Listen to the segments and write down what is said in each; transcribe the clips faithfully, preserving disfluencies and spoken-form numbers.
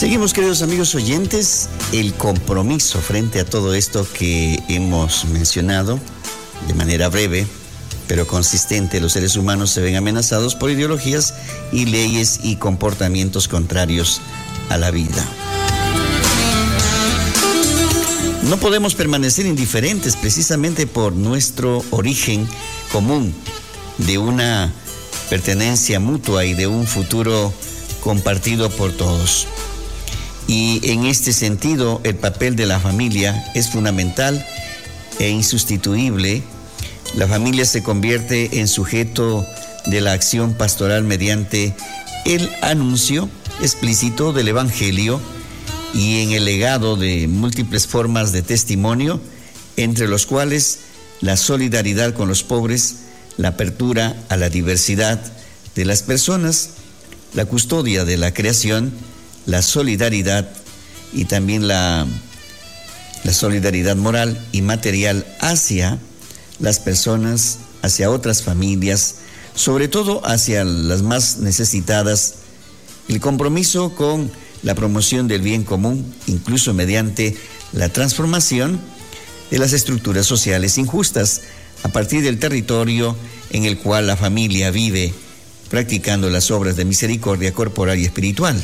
Seguimos, queridos amigos oyentes, el compromiso frente a todo esto que hemos mencionado de manera breve, pero consistente. Los seres humanos se ven amenazados por ideologías y leyes y comportamientos contrarios a la vida. No podemos permanecer indiferentes precisamente por nuestro origen común de una pertenencia mutua y de un futuro compartido por todos. Y en este sentido, el papel de la familia es fundamental e insustituible. La familia se convierte en sujeto de la acción pastoral mediante el anuncio explícito del Evangelio y en el legado de múltiples formas de testimonio, entre los cuales la solidaridad con los pobres, la apertura a la diversidad de las personas, la custodia de la creación, la solidaridad y también la, la solidaridad moral y material hacia las personas, hacia otras familias, sobre todo hacia las más necesitadas, el compromiso con la promoción del bien común, incluso mediante la transformación de las estructuras sociales injustas a partir del territorio en el cual la familia vive, practicando las obras de misericordia corporal y espiritual.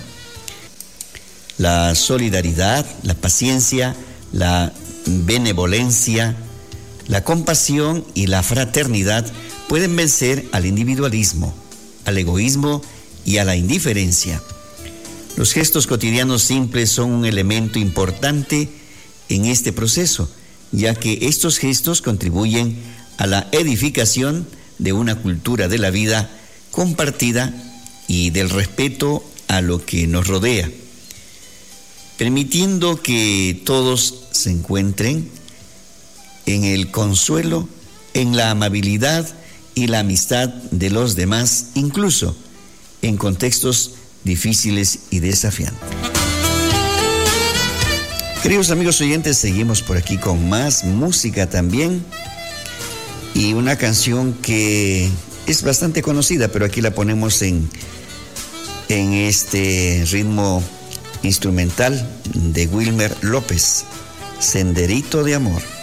La solidaridad, la paciencia, la benevolencia, la compasión y la fraternidad pueden vencer al individualismo, al egoísmo y a la indiferencia. Los gestos cotidianos simples son un elemento importante en este proceso, ya que estos gestos contribuyen a la edificación de una cultura de la vida compartida y del respeto a lo que nos rodea, permitiendo que todos se encuentren en el consuelo, en la amabilidad y la amistad de los demás, incluso en contextos difíciles y desafiantes. Queridos amigos oyentes, seguimos por aquí con más música también, y una canción que es bastante conocida, pero aquí la ponemos en, en este ritmo instrumental de Wilmer López, Senderito de Amor.